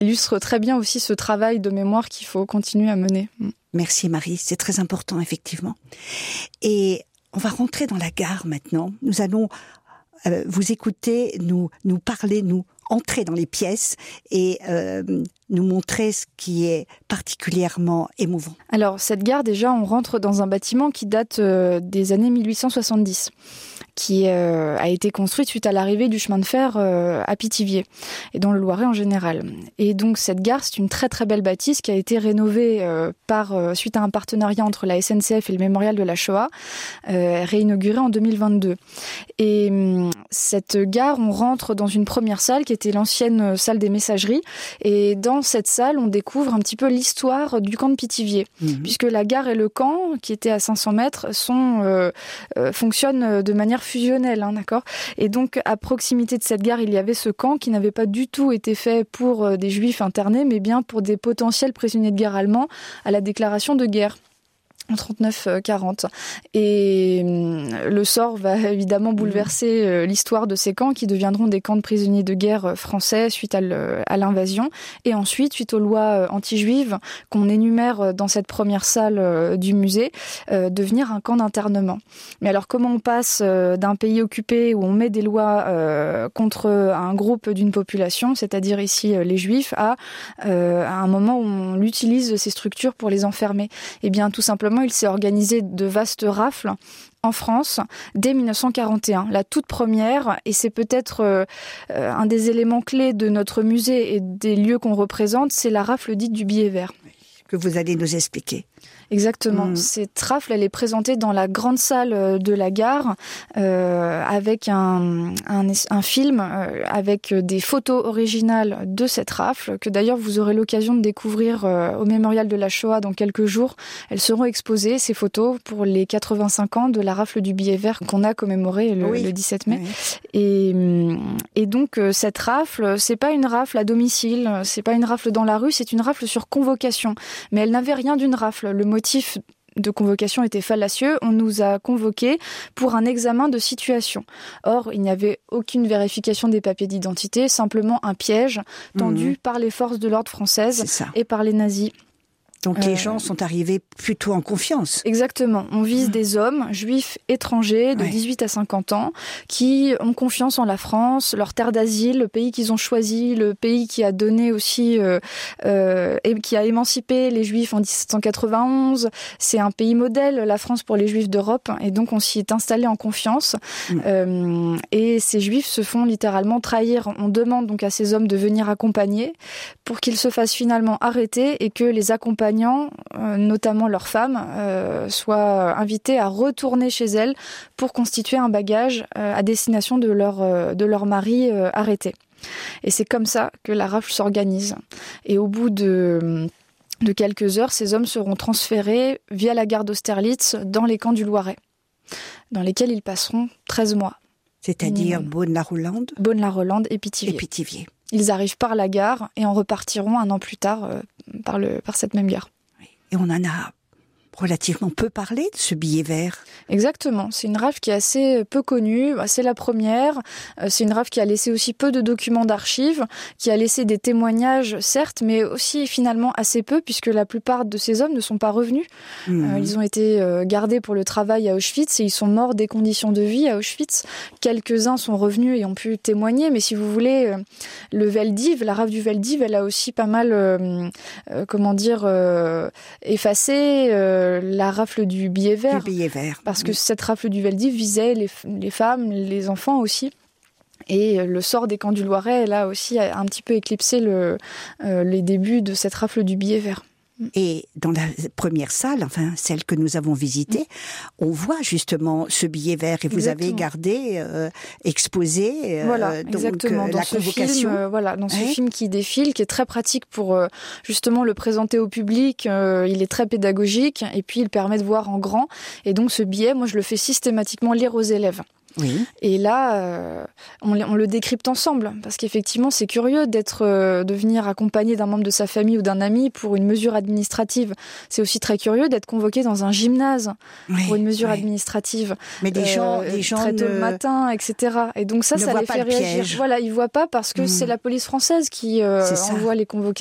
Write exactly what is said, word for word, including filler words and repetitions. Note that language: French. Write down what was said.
illustre très bien aussi ce travail de mémoire qu'il faut continuer à mener. Merci Marie, c'est très important effectivement. Et on va rentrer dans la gare maintenant. Nous allons euh, vous écouter, nous, nous parler, nous entrer dans les pièces et euh, nous montrer ce qui est particulièrement émouvant. Alors cette gare, déjà, on rentre dans un bâtiment qui date euh, des années mille huit cent soixante-dix. Qui euh, a été construite suite à l'arrivée du chemin de fer euh, à Pithiviers et dans le Loiret en général. Et donc cette gare, c'est une très très belle bâtisse qui a été rénovée euh, par euh, suite à un partenariat entre la S N C F et le Mémorial de la Shoah, euh, réinaugurée en deux mille vingt-deux. Et euh, cette gare, on rentre dans une première salle qui était l'ancienne salle des messageries. Et dans cette salle, on découvre un petit peu l'histoire du camp de Pithiviers, mmh. puisque la gare et le camp, qui était à cinq cents mètres, sont, euh, euh, fonctionnent de manière fusionnelle, hein, d'accord. Et donc, à proximité de cette gare, il y avait ce camp qui n'avait pas du tout été fait pour euh, des juifs internés, mais bien pour des potentiels prisonniers de guerre allemands à la déclaration de guerre. En trente-neuf quarante. Et le sort va évidemment bouleverser l'histoire de ces camps qui deviendront des camps de prisonniers de guerre français suite à l'invasion. Et ensuite, suite aux lois anti-juives qu'on énumère dans cette première salle du musée, euh, devenir un camp d'internement. Mais alors, comment on passe d'un pays occupé où on met des lois euh, contre un groupe d'une population, c'est-à-dire ici les juifs, à, euh, à un moment où on utilise ces structures pour les enfermer? Eh bien, tout simplement, il s'est organisé de vastes rafles en France dès mille neuf cent quarante et un, la toute première, et c'est peut-être euh, un des éléments clés de notre musée et des lieux qu'on représente, c'est la rafle dite du billet vert. Que vous allez nous expliquer. Exactement. Mmh. Cette rafle, elle est présentée dans la grande salle de la gare euh, avec un, un, un film euh, avec des photos originales de cette rafle que d'ailleurs vous aurez l'occasion de découvrir euh, au Mémorial de la Shoah dans quelques jours. Elles seront exposées, ces photos, pour les quatre-vingt-cinq ans de la rafle du billet vert qu'on a commémoré le, oui. le dix-sept mai. Oui. Et, et donc cette rafle, c'est pas une rafle à domicile, c'est pas une rafle dans la rue, c'est une rafle sur convocation. Mais elle n'avait rien d'une rafle. Le motif de convocation était fallacieux. On nous a convoqués pour un examen de situation. Or, il n'y avait aucune vérification des papiers d'identité, simplement un piège tendu mmh. par les forces de l'ordre françaises et par les nazis. Donc euh, les gens sont arrivés plutôt en confiance. Exactement. On vise mmh. des hommes juifs étrangers de ouais. dix-huit à cinquante ans qui ont confiance en la France, leur terre d'asile, le pays qu'ils ont choisi, le pays qui a donné aussi euh, euh, et qui a émancipé les juifs en dix-sept cent quatre-vingt-onze. C'est un pays modèle, la France, pour les juifs d'Europe, et donc on s'y est installé en confiance. Mmh. Euh, et ces juifs se font littéralement trahir. On demande donc à ces hommes de venir accompagner pour qu'ils se fassent finalement arrêter et que les accompagnants, notamment leurs femmes, euh, soient invités à retourner chez elles pour constituer un bagage euh, à destination de leur, euh, de leur mari euh, arrêté. Et c'est comme ça que la rafle s'organise. Et au bout de, de quelques heures, ces hommes seront transférés via la gare d'Austerlitz dans les camps du Loiret, dans lesquels ils passeront treize mois. C'est-à-dire Beaune-la-Rolande Beaune-la-Rolande et Pithiviers. Et Pithiviers. Ils arrivent par la gare et en repartiront un an plus tard euh, par, le, par cette même gare. Et on en a relativement peu parlé de ce billet vert. Exactement. C'est une rafle qui est assez peu connue. C'est la première. C'est une rafle qui a laissé aussi peu de documents d'archives, qui a laissé des témoignages, certes, mais aussi finalement assez peu, puisque la plupart de ces hommes ne sont pas revenus. Mmh. Euh, ils ont été gardés pour le travail à Auschwitz et ils sont morts des conditions de vie à Auschwitz. Quelques-uns sont revenus et ont pu témoigner, mais si vous voulez, le Veldiv, la rafle du Veldiv, elle a aussi pas mal, euh, euh, comment dire, euh, effacé euh, la rafle du billet vert. Du billet vert. Parce que cette rafle du Veldiv visait les, les femmes, les enfants aussi. Et le sort des camps du Loiret, là aussi, a un petit peu éclipsé le, euh, les débuts de cette rafle du billet vert. Et dans la première salle, enfin celle que nous avons visitée, on voit justement ce billet vert et vous exactement. avez gardé, euh, exposé euh, voilà, donc, exactement. Dans la ce convocation. Film, euh, voilà, dans ce ouais. film qui défile, qui est très pratique pour euh, justement le présenter au public. Euh, il est très pédagogique et puis il permet de voir en grand. Et donc ce billet, moi je le fais systématiquement lire aux élèves. Oui. Et là, euh, on, on le décrypte ensemble, parce qu'effectivement, c'est curieux d'être, euh, de venir accompagné d'un membre de sa famille ou d'un ami pour une mesure administrative. C'est aussi très curieux d'être convoqué dans un gymnase oui, pour une mesure oui. administrative. Mais des gens, euh, des gens très tôt ne... le matin, et cetera. Et donc ça, ne ça voient les pas fait le réagir. piège. Voilà, ils voient pas parce que mmh. c'est la police française qui euh, envoie les convocations.